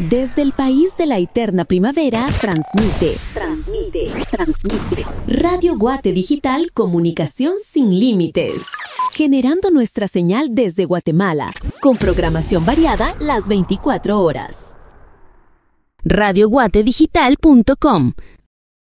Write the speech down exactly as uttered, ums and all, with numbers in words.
Desde el país de la eterna primavera, transmite, transmite, transmite. Radio Guate Digital, comunicación sin límites. Generando nuestra señal desde Guatemala, con programación variada las veinticuatro horas. radio guate digital punto com.